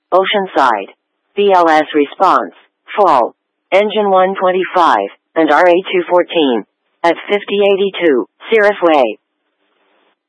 Oceanside. BLS response, fall. Engine 125, and RA214. At 5082, Cirrus Way.